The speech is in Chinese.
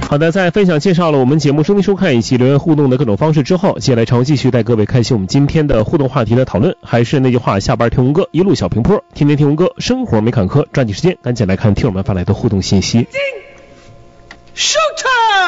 好的，在分享介绍了我们节目收听收看以及留言互动的各种方式之后，接下来常继续带各位开启我们今天的互动话题的讨论。还是那句话，下班听文歌，一路小平坡，天天听文歌，生活没坎坷。抓紧时间，赶紧来看听友们发来的互动信息。 Showtime!